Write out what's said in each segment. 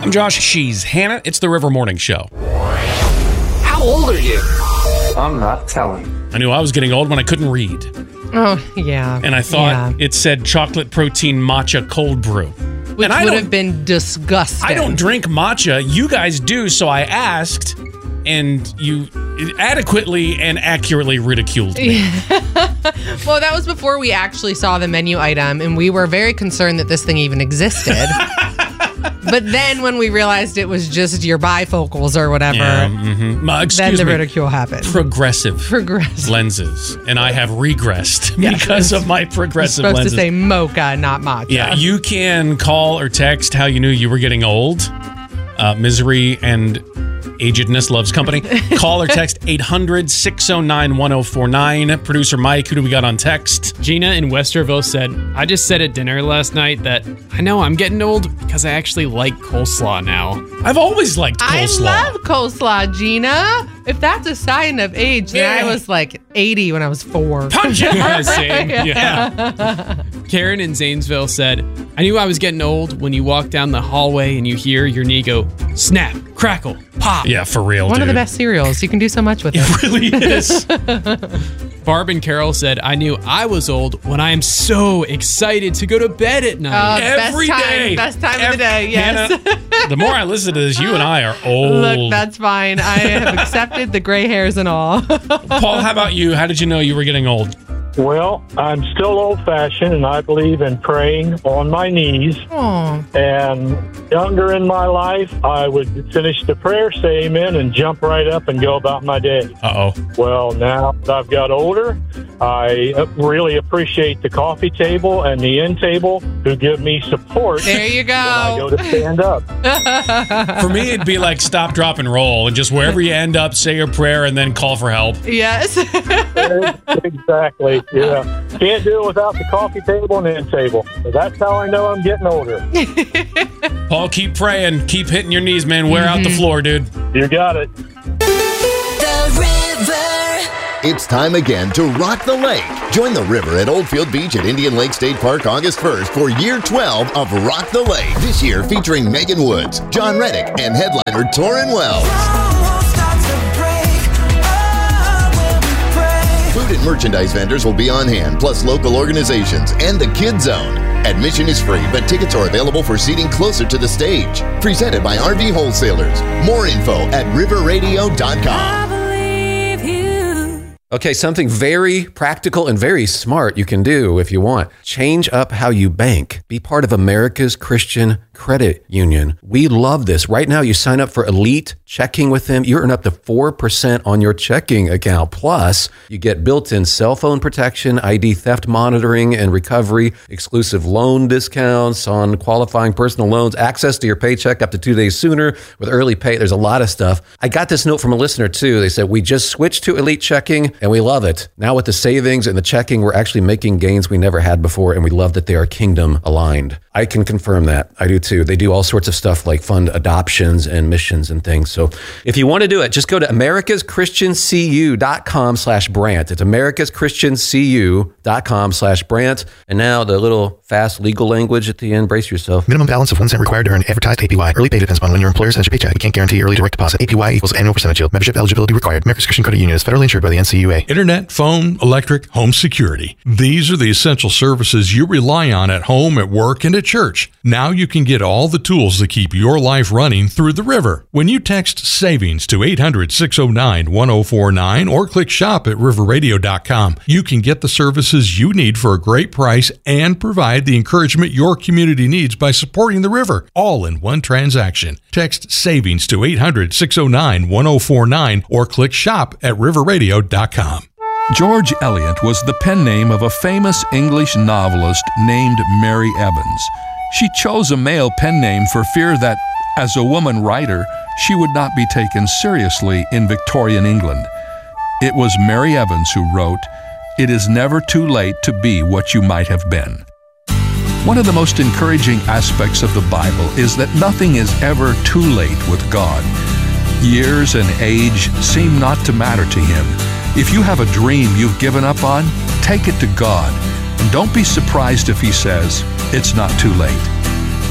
I'm Josh. She's Hannah. It's the River Morning Show. How old are you? I'm not telling. I knew I was getting old when I couldn't read. Oh, yeah. And I thought it said chocolate protein matcha cold brew. Which would have been disgusting. I don't drink matcha. You guys do, so I asked, and you adequately and accurately ridiculed me. Well, that was before we actually saw the menu item, and we were very concerned that this thing even existed. But then when we realized it was just your bifocals or whatever, then the ridicule happened. Progressive lenses. And I have regressed because of my progressive lenses. You're supposed to say mocha, not matcha. Yeah, you can call or text how you knew you were getting old. Misery and agedness loves company. Call or text 800-609-1049. Producer Mike, who do we got on text? Gina in Westerville said, I just said at dinner last night that I know I'm getting old because I actually like coleslaw now. I've always liked coleslaw. I love coleslaw, Gina. If that's a sign of age, then I was like 80 when I was 4. Punch it! Same. Yeah. Karen in Zanesville said, I knew I was getting old when you walk down the hallway and you hear your knee go snap, crackle, pop. Yeah, for real, One of the best cereals. You can do so much with it. It really is. Barb and Carol said, I knew I was old when I am so excited to go to bed at night. Every day. Best time of the day, yes. Hannah, the more I listen to this, you and I are old. Look, that's fine. I have accepted the gray hairs and all. Paul, how about you? How did you know you were getting old? Well, I'm still old-fashioned, and I believe in praying on my knees. Aww. And younger in my life, I would finish the prayer, say amen, and jump right up and go about my day. Uh-oh. Well, now that I've got older, I really appreciate the coffee table and the end table who give me support. There you go. When I go to stand up. For me, it'd be like stop, drop, and roll, and just wherever you end up, say your prayer and then call for help. Yes. Exactly. Yeah. Can't do it without the coffee table and the end table. So that's how I know I'm getting older. Paul, keep praying. Keep hitting your knees, man. Wear out the floor, dude. You got it. The River. It's time again to rock the lake. Join the river at Oldfield Beach at Indian Lake State Park August 1st for year 12 of Rock the Lake. This year featuring Megan Woods, John Reddick, and headliner Torrin Wells. Food and merchandise vendors will be on hand, plus local organizations and the Kid Zone. Admission is free, but tickets are available for seating closer to the stage. Presented by RV Wholesalers. More info at riverradio.com. Okay, something very practical and very smart you can do if you want. Change up how you bank. Be part of America's Christian Credit Union. We love this. Right now, you sign up for Elite Checking with them. You earn up to 4% on your checking account. Plus, you get built-in cell phone protection, ID theft monitoring and recovery, exclusive loan discounts on qualifying personal loans, access to your paycheck up to 2 days sooner with early pay. There's a lot of stuff. I got this note from a listener, too. They said, we just switched to Elite Checking, and we love it. Now with the savings and the checking, we're actually making gains we never had before, and we love that they are kingdom aligned. I can confirm that. I do too. They do all sorts of stuff like fund adoptions and missions and things. So if you want to do it, just go to americaschristiancu.com/Brant. It's americaschristiancu.com/Brant. And now the little fast legal language at the end. Brace yourself. Minimum balance of 1 cent required to earn advertised APY. Early pay depends upon when your employer sends your paycheck. We can't guarantee early direct deposit. APY equals annual percentage yield. Membership eligibility required. America's Christian Credit Union is federally insured by the NCUA. Internet, phone, electric, home security. These are the essential services you rely on at home, at work, and at church. Now you can get all the tools to keep your life running through the river. When you text SAVINGS to 800-609-1049 or click shop at riverradio.com, you can get the services you need for a great price and provide the encouragement your community needs by supporting the river, all in one transaction. Text SAVINGS to 800-609-1049 or click shop at riverradio.com. George Eliot was the pen name of a famous English novelist named Mary Evans. She chose a male pen name for fear that, as a woman writer, she would not be taken seriously in Victorian England. It was Mary Evans who wrote, "It is never too late to be what you might have been." One of the most encouraging aspects of the Bible is that nothing is ever too late with God. Years and age seem not to matter to Him. If you have a dream you've given up on, take it to God. And don't be surprised if He says, it's not too late.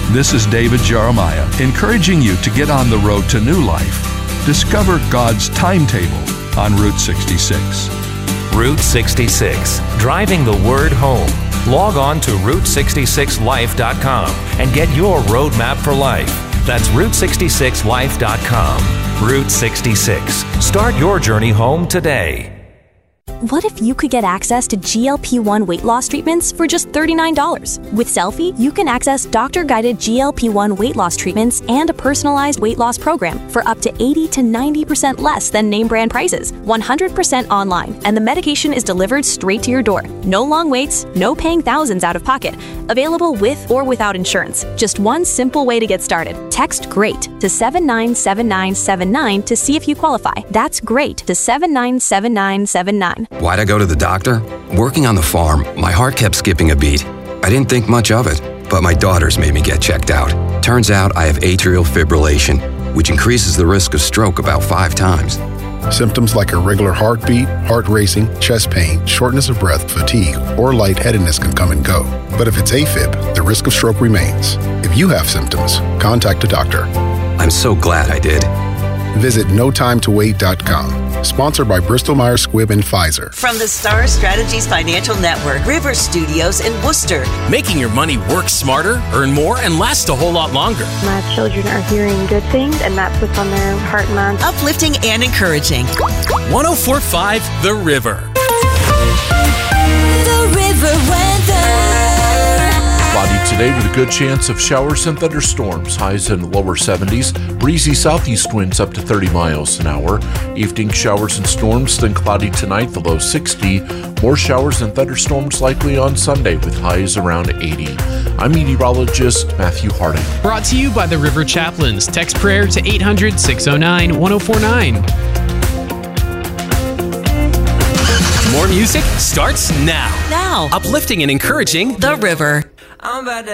This is David Jeremiah, encouraging you to get on the road to new life. Discover God's timetable on Route 66. Route 66, driving the word home. Log on to Route66Life.com and get your roadmap for life. That's Route66Life.com. Route 66. Start your journey home today. What if you could get access to GLP-1 weight loss treatments for just $39? With Selfie, you can access doctor-guided GLP-1 weight loss treatments and a personalized weight loss program for up to 80 to 90% less than name brand prices, 100% online, and the medication is delivered straight to your door. No long waits, no paying thousands out of pocket. Available with or without insurance. Just one simple way to get started. Text GREAT to 797979 to see if you qualify. That's GREAT to 797979. Why'd I go to the doctor? Working on the farm, my heart kept skipping a beat. I didn't think much of it, but my daughters made me get checked out. Turns out I have atrial fibrillation, which increases the risk of stroke about 5 times. Symptoms like irregular heartbeat, heart racing, chest pain, shortness of breath, fatigue, or lightheadedness can come and go. But if it's AFib, the risk of stroke remains. If you have symptoms, contact a doctor. I'm so glad I did. Visit notimetowait.com. Sponsored by Bristol-Myers Squibb and Pfizer. From the Star Strategies Financial Network, River Studios in Worcester. Making your money work smarter, earn more, and last a whole lot longer. My children are hearing good things, and that's what's on their heart and mind. Uplifting and encouraging. 104.5 The River. The River weather. Cloudy today with a good chance of showers and thunderstorms. Highs in the lower 70s. Breezy southeast winds up to 30 miles an hour. Evening showers and storms, then cloudy tonight, the low 60. More showers and thunderstorms likely on Sunday with highs around 80. I'm meteorologist Matthew Harding. Brought to you by the River Chaplains. Text prayer to 800-609-1049. More music starts now. Now. Uplifting and encouraging The River. I'm about to